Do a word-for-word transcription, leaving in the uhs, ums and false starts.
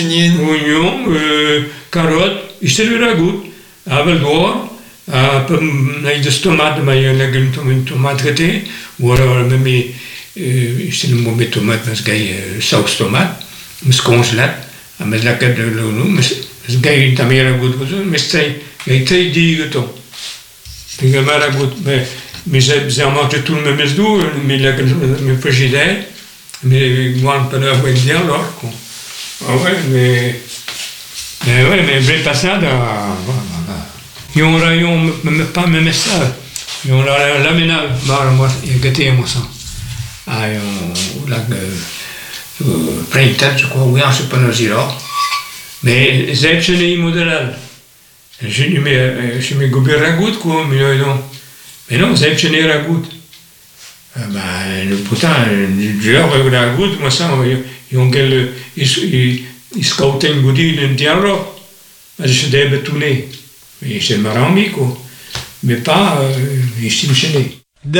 Oignon, euh, carotte, c'est le ragoût. Avec l'or, avec des tomates, mais il y a une tomate traitée, ou alors même, c'est le mauvais tomate, parce qu'il y a sauce tomate, mais c'est congelé, mais la carte de l'eau, mais c'est qu'il y a un ragoût, mais c'est très dégoûtant. Il y a un ragoût, mais c'est en manque tout le même doux, mais il y a un frigidaire, mais moi, on peut avoir bien alors, quoi. Ah ouais, mais. Mais ouais, mais vraie passade, voilà. Il y a un rayon, même pas même ça. Il y a un laminal, moi, il y a gâté, moi, ça. Ah, il y a un. Printemps, je crois, oui, on se peut nous dire. Mais c'est un peu modèle. Je me gobe ragout, quoi, mais non. Mais non, c'est un peu ragout. Ben, le putain, du ragout, moi, ça, ils ont quel. Ils scoutaient une goudille d'un dialogue. Je devais tourner. Et c'est marrant, quoi. Mais pas, ils s'enchaînaient.